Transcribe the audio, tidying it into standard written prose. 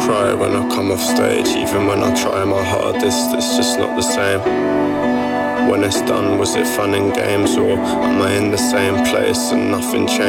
cry when I come off stage. Even when I try my hardest, it's just not the same. When it's done, was it fun and games, or am I in the same place and nothing changed?